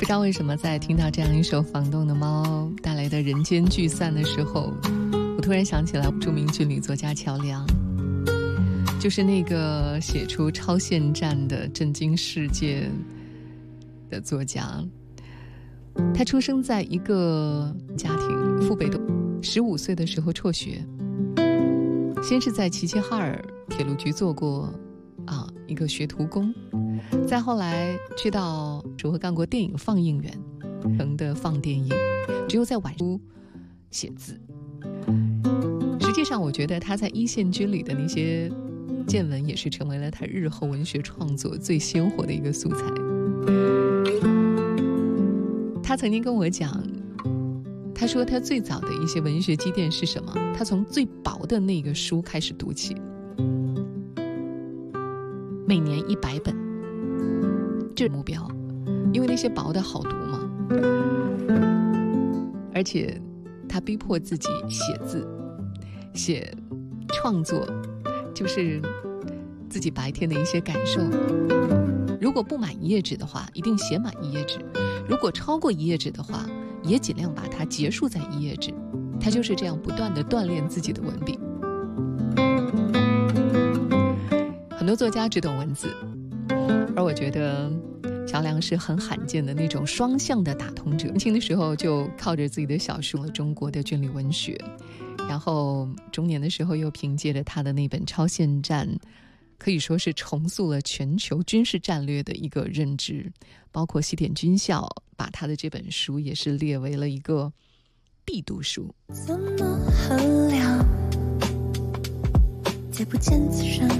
不知道为什么在听到这样一首房东的猫带来的人间聚散的时候，我突然想起来著名军旅作家乔梁，就是那个写出超限战的震惊世界的作家。他出生在一个家庭，父辈都15岁的时候辍学，先是在齐齐哈尔铁路局做过一个学徒工，再后来去到干过电影放映员，的放电影，只有在晚上写字。实际上我觉得他在一线军旅的那些见闻也是成为了他日后文学创作最鲜活的一个素材。他曾经跟我讲，他说他最早的一些文学积淀是什么？他从最薄的那个书开始读起，每年100本，这目标，因为那些薄的好读嘛。而且他逼迫自己写字，写创作，就是自己白天的一些感受。如果不满1页纸的话，一定写满1页纸；如果超过1页纸的话，也尽量把它结束在1页纸。他就是这样不断地锻炼自己的文笔。很多作家只懂文字，而我觉得乔梁是很罕见的那种双向的打通者。年轻的时候就靠着自己的小说了中国的军旅文学，然后中年的时候又凭借着他的那本《超限战》，可以说是重塑了全球军事战略的一个认知，包括西点军校把他的这本书也是列为了一个必读书。 怎么衡量，借不见此生